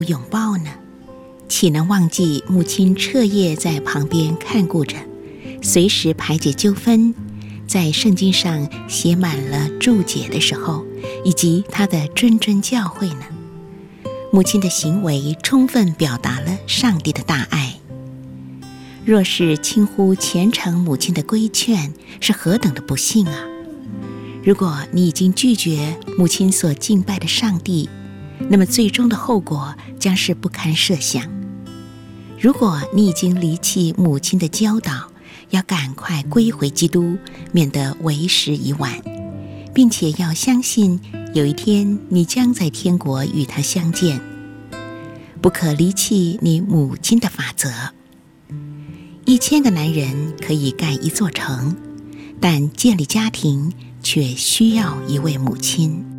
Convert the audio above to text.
拥抱呢？岂能忘记母亲彻夜在旁边看顾着，随时排解纠纷，在圣经上写满了注解的时候，以及她的谆谆教诲呢？母亲的行为充分表达了上帝的大爱。若是轻忽虔诚母亲的规劝，是何等的不幸啊！如果你已经拒绝母亲所敬拜的上帝，那么最终的后果将是不堪设想。如果你已经离弃母亲的教导，要赶快归回基督，免得为时已晚，并且要相信有一天你将在天国与他相见。不可离弃你母亲的法则。1000个男人可以盖一座城，但建立家庭却需要一位母亲。